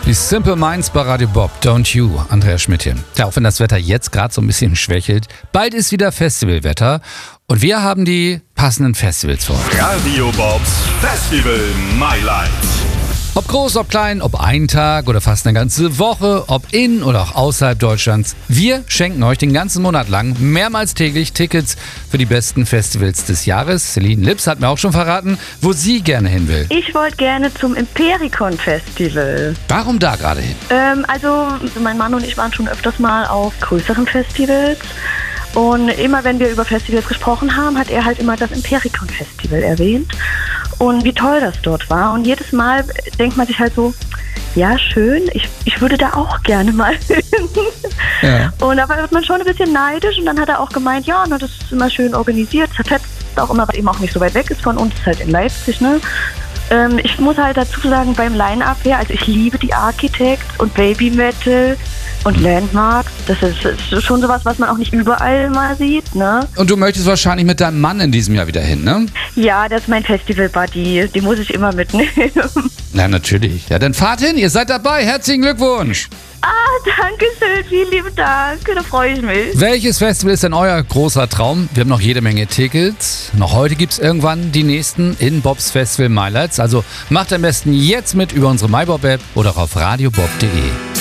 Die Simple Minds bei Radio Bob, Don't You, Andreas Schmidt hier. Ja, auch wenn das Wetter jetzt gerade so ein bisschen schwächelt, bald ist wieder Festivalwetter und wir haben die passenden Festivals vor. Radio Bobs Festival Mailand. Ob groß, ob klein, ob ein Tag oder fast eine ganze Woche, ob in oder auch außerhalb Deutschlands. Wir schenken euch den ganzen Monat lang mehrmals täglich Tickets für die besten Festivals des Jahres. Celine Lips hat mir auch schon verraten, wo sie gerne hin will. Ich wollte gerne zum Impericon Festival. Warum da gerade hin? Also mein Mann und ich waren schon öfters mal auf größeren Festivals. Und immer wenn wir über Festivals gesprochen haben, hat er halt immer das Impericon Festival erwähnt. Und wie toll das dort war. Und jedes Mal denkt man sich halt so, ja schön, ich würde da auch gerne mal hin. Ja. Und da wird man schon ein bisschen neidisch. Und dann hat er auch gemeint, ja, das ist immer schön organisiert. Das hat auch immer, was eben auch nicht so weit weg ist von uns, ist halt in Leipzig, ne? Ich muss halt dazu sagen, beim Line-Up her, also ich liebe die Architects und Baby Metal und Landmarks. Das ist schon sowas, was man auch nicht überall mal sieht, ne? Und du möchtest wahrscheinlich mit deinem Mann in diesem Jahr wieder hin, ne? Ja, das ist mein Festival-Buddy. Die muss ich immer mitnehmen. Na, natürlich. Ja, dann fahrt hin, ihr seid dabei. Herzlichen Glückwunsch. Danke schön, vielen lieben Dank. Da freue ich mich. Welches Festival ist denn euer großer Traum? Wir haben noch jede Menge Tickets. Noch heute gibt es irgendwann die nächsten in Bobs Festival Mailand. Also macht am besten jetzt mit über unsere MyBob-App oder auch auf radiobob.de.